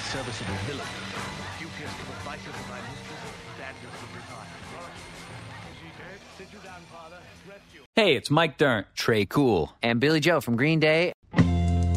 serviceable villain. Duteous to the vices of thy mistress, standards of desire. Is she dead? Sit you down, father. Rest you. Hey, it's Mike Dirnt, Trey Cool, and Billy Joe from Green Day.